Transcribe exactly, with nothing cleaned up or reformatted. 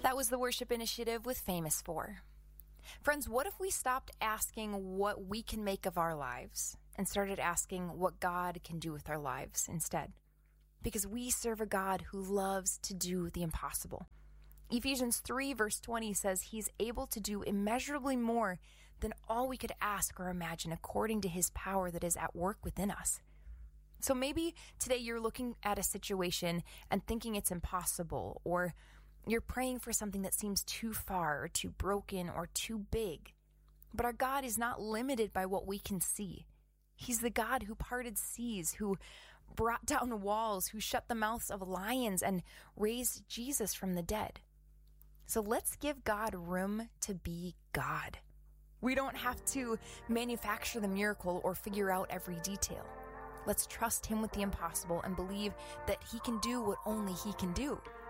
That was the Worship Initiative with Famous For. Friends, what if we stopped asking what we can make of our lives and started asking what God can do with our lives instead? Because we serve a God who loves to do the impossible. Ephesians three verse twenty says he's able to do immeasurably more than all we could ask or imagine according to his power that is at work within us. So maybe today you're looking at a situation and thinking it's impossible, or you're praying for something that seems too far or too broken or too big. But our God is not limited by what we can see. He's the God who parted seas, who brought down walls, who shut the mouths of lions and raised Jesus from the dead. So let's give God room to be God. We don't have to manufacture the miracle or figure out every detail. Let's trust him with the impossible and believe that he can do what only he can do.